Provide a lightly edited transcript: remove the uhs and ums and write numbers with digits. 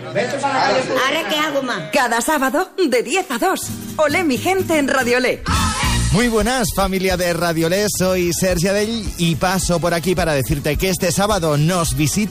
¿Ahora qué hago más? Cada sábado de 10 a 2. Olé mi gente en Radio Olé. Muy buenas, familia de Radio Olé, soy Sergi Adell y paso por aquí para decirte que este sábado nos visita